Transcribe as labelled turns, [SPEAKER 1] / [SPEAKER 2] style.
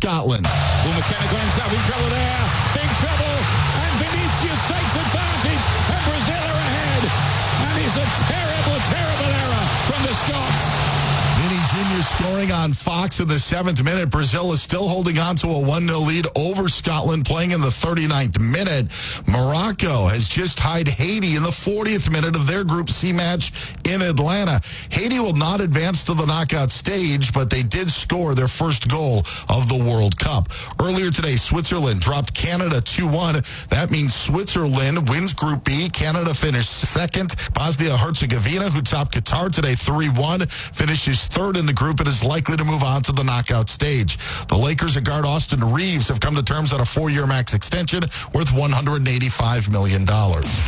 [SPEAKER 1] Scotland.
[SPEAKER 2] Well, McKenna got himself in trouble there. Big trouble. And Vinicius takes advantage. And Brazil are ahead. And it's a terrible, terrible error from the Scots.
[SPEAKER 1] Vinny Jr. scoring on Fox in the 7th minute. Brazil is still holding on to a 1-0 lead over Scotland, playing in the 39th minute. Morocco has just tied Haiti in the 40th minute of their Group C match in Atlanta. Haiti will not advance to the knockout stage, but they did score their first goal of the World Cup. Earlier today, Switzerland dropped Canada 2-1. That means Switzerland wins Group B. Canada finished second. Bosnia-Herzegovina, who topped Qatar today 3-1, finishes third in the group and is likely to move on to the knockout stage. The Lakers and guard Austin Reeves have come to terms on a 4-year max extension worth $185 million.